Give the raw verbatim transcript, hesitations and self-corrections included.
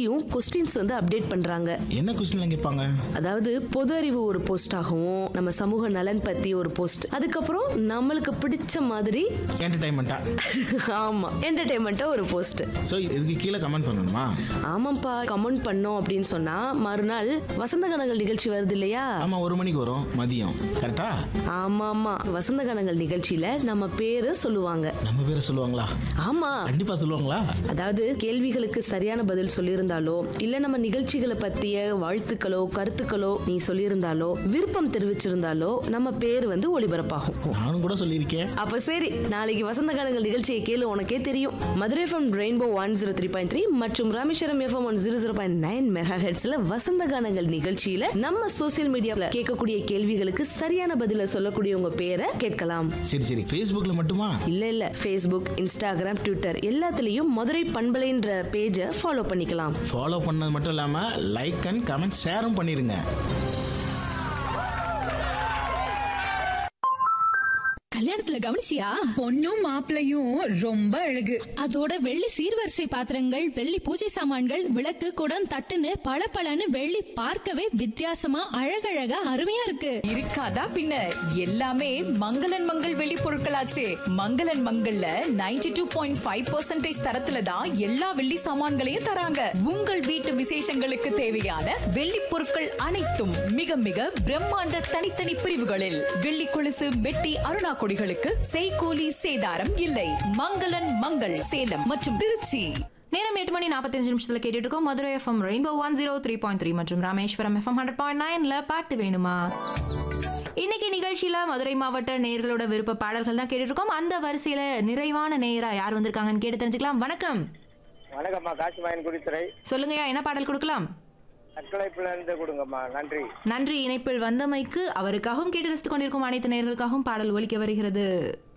டெய்லியும் கொஸ்டின்ஸ் வந்து அப்டேட் பண்றாங்க. என்ன கொஸ்டின் கேட்பாங்க? அதாவது பொது அறிவு ஒரு போஸ்ட் ஆகவும், நம்ம சமூக நலன் பத்தி ஒரு போஸ்ட், அதுக்கப்புறம் நம்மளுக்கு பிடிச்ச மாதிரி என்டர்டைன்மெண்டா ஆமா என்டர்டைன்மெண்டா ஒரு போஸ்ட். சோ இதுக்கு கீழே கமெண்ட் பண்ணணுமா? ஆமாப்பா, கமெண்ட் பண்ணோம் அப்படின்னு சொன்னா மறுநாள் வசந்த கனங்கள் நிகழ்ச்சி வருது இல்லையா? ஆமா, ஒரு மணிக்கு வரும் மதியம். கரெக்டா? ஆமா ஆமா, வசந்த கனங்கள் நிகழ்ச்சியில நம்ம பேரு சொல்லுவாங்க. நம்ம பேரை சொல்லுவாங்களா? ஆமா, கண்டிப்பா சொல்லுவாங்களா? அதாவது கேள்விகளுக்கு சரியான பதில் சொல்லியிருந்தாலோ, இல்ல நம்ம நிகழ்ச்சிகளை பத்திய வாழ்த்துக்களோ கருத்துக்களோ நீ சொல்லியிருந்தாலோ, விருப்பம் தெரிவிச்சிருந்தாலோ நம்ம பேர் வந்து ஒளிபரப்பாகும். நானும் கூட சொல்லியிருக்கேன். அப்ப சரி, நாளைக்கு வசந்த காலங்கள் நிகழ்ச்சியை கேளு, உனக்கே தெரியும். Madurai FM rainbow one zero three point three மற்றும் Rameswaram FM one zero zero point nine mega ஹெர்ட்ஸ்ல வசந்த கானங்கள் நிகழ்ச்சியில நம்ம சோசியல் மீடியால கேட்கக்கூடிய கேள்விகளுக்கு சரியான பதில சொல்லக்கூடிய உங்க பேரை கேட்கலாம். சரி சரி, Facebookல மட்டுமா? இல்ல இல்ல, Facebook, Instagram, Twitter எல்லாத்துலயும் மதுரை பண்பலைன்ற பேஜை ஃபாலோ பண்ணிக்கலாம். ஃபாலோ பண்ணது மட்டும் இல்லாம லைக் அண்ட் கமெண்ட் ஷேரும் பண்ணிருங்க. கல்யாணத்துல கவனிச்சியா? பொண்ணும் மாப்பிளையும் ரொம்ப அழகு. அதோட வெள்ளி சீர்வரிசை பாத்திரங்கள், வெள்ளி பூஜை சாமான்கள், விளக்கு, குடம், தட்டுன்னு பளபளன்னு வெள்ளி பார்க்கவே வித்தியாசமா அழகழகா அருமையா இருக்கு. இருக்காதா பின்ன, எல்லாமே மங்களன் மங்கள் வெளி பொருட்களாச்சே. மங்களன் மங்கள்ல ninety two point five percentage தரத்துல தான் எல்லா வெள்ளி சாமான்களையும் தராங்க. உங்கள் வீட்டு விசேஷங்களுக்கு தேவையான வெள்ளி பொருட்கள் அனைத்தும் மிக மிக பிரம்மாண்ட தனித்தனி பிரிவுகளில். வெள்ளி கொலுசு, மெட்டி, அருணா கொடிகளுக்கு செய்கூலி சேதாரம் இல்லை. மங்களன் மங்கள் சேலம் மற்றும் திருச்சி. நேரம் எட்டு மணி நாற்பத்தஞ்சு நிமிஷத்துல கேட்டுட்டு இருக்கோம் Madurai FM rainbow one zero three point three மற்றும் ராமேஸ்வரம் எஃப்எம் ஹண்ட்ரட் பாயிண்ட் நைன்ல பாட்டு வேணுமா? இன்னைக்கு நிகழ்ச்சியில மதுரை மாவட்ட நேயர்களோட விருப்ப பாடல்கள் தான் கேட்டுட்டு இருக்கோம். அந்த வரிசையில நிறைவான நேயரா யார் வந்திருக்காங்கன்னு கேட்டு தெரிஞ்சுக்கலாம். வணக்கம். வணக்கம்மா, காசிமாயன் குடித்துறை. சொல்லுங்கய்யா, என்ன பாடல் கொடுக்கலாம்? தற்கொலைப்புல இருந்து கொடுங்கம்மா. நன்றி. நன்றி. இணைப்பில் வந்தமைக்கு அவருக்காகவும் கேட்டு ரசித்துக் கொண்டிருக்கும் அனைத்து நேயர்களுக்காகவும் பாடல் ஒலிக்க வருகிறது.